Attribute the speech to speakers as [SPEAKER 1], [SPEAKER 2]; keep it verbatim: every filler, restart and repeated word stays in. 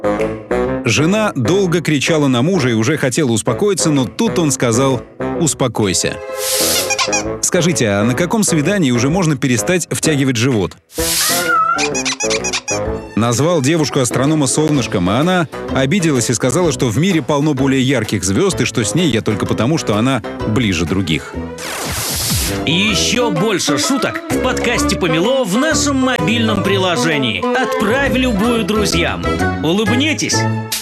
[SPEAKER 1] Жена долго кричала на мужа и уже хотела успокоиться, но тут он сказал: «Успокойся». Скажите, а на каком свидании уже можно перестать втягивать живот? Назвал девушку астронома солнышком, а она обиделась и сказала, что в мире полно более ярких звезд, и что с ней я только потому, что она ближе других.
[SPEAKER 2] Еще больше шуток в подкасте «Помело» в нашем мобильном приложении. Отправь любую друзьям. Улыбнитесь!